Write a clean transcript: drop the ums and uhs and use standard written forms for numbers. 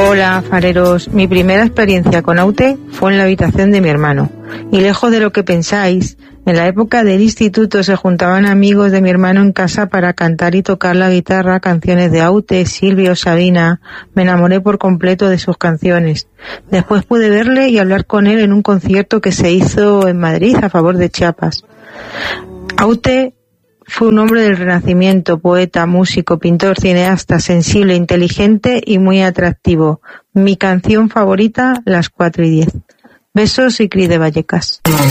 Hola, fareros. Mi primera experiencia con Aute fue en la habitación de mi hermano. Y lejos de lo que pensáis, en la época del instituto se juntaban amigos de mi hermano en casa para cantar y tocar la guitarra canciones de Aute, Silvio, Sabina. Me enamoré por completo de sus canciones. Después pude verle y hablar con él en un concierto que se hizo en Madrid a favor de Chiapas. Aute fue un hombre del Renacimiento, poeta, músico, pintor, cineasta, sensible, inteligente y muy atractivo. Mi canción favorita, Las 4:10. Besos y Cris de Vallecas.